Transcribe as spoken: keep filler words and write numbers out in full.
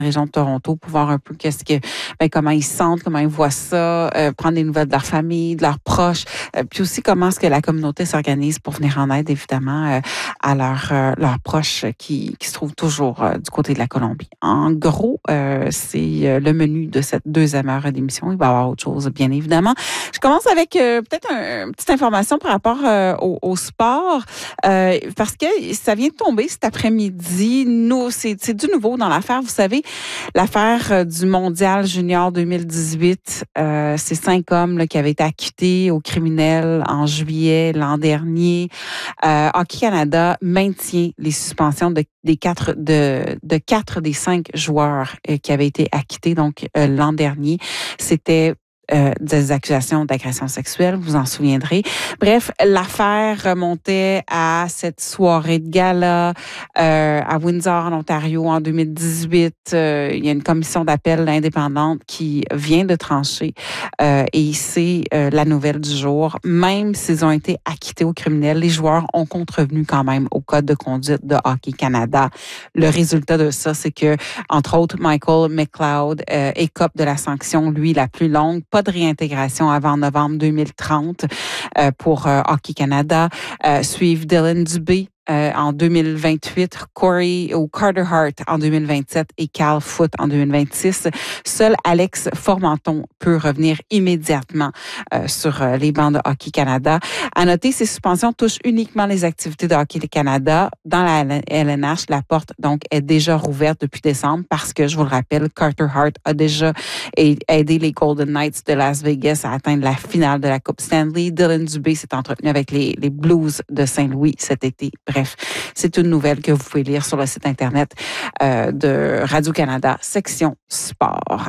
région de Toronto pour voir un peu qu'est-ce que ben, comment ils se sentent, comment ils voient ça, euh, prendre des nouvelles de leur famille, de leurs proches, euh, puis aussi comment est-ce que la communauté s'organise pour venir en aide évidemment euh, à leurs euh, leurs proches qui, qui se trouvent toujours euh, du côté de la Colombie. En gros, euh, c'est euh, le menu de cette deuxième heure d'émission. Il va y avoir autre chose, bien évidemment. Je commence avec euh, peut-être un, une petite information par rapport euh, au, au sport, euh, parce que ça vient de tomber cet après-midi. Nous, c'est, c'est du nouveau dans l'affaire, vous savez. L'affaire du mondial junior deux mille dix-huit, euh, c'est cinq hommes là, qui avaient été acquittés au criminel en juillet l'an dernier. Euh, Hockey Canada maintient les suspensions de, des quatre, de, de quatre des cinq joueurs euh, qui avaient été acquittés donc euh, l'an dernier. C'était Euh, des accusations d'agression sexuelle, vous en souviendrez. Bref, l'affaire remontait à cette soirée de gala euh, à Windsor, en Ontario, en deux mille dix-huit. Euh, il y a une commission d'appel indépendante qui vient de trancher euh, et c'est euh, la nouvelle du jour. Même s'ils ont été acquittés au criminel, les joueurs ont contrevenu quand même au code de conduite de Hockey Canada. Le résultat de ça, c'est que, entre autres, Michael McLeod euh, écope de la sanction, lui, la plus longue. Pas de réintégration avant novembre deux mille trente euh, pour euh, Hockey Canada. Euh, suivent Dylan Dubé euh, en deux mille vingt-huit, Corey ou Carter Hart en deux mille vingt-sept et Cal Foote en deux mille vingt-six. Seul Alex Formenton peut revenir immédiatement euh, sur euh, les bancs de Hockey Canada. À noter, ces suspensions touchent uniquement les activités de Hockey Canada. Dans la L N H, la porte donc est déjà rouverte depuis décembre parce que, je vous le rappelle, Carter Hart a déjà aidé les Golden Knights de Las Vegas à atteindre la finale de la Coupe Stanley. Dylan Dubé s'est entretenu avec les, les Blues de Saint-Louis cet été. Bref, c'est une nouvelle que vous pouvez lire sur le site Internet euh, de Radio-Canada, section sport.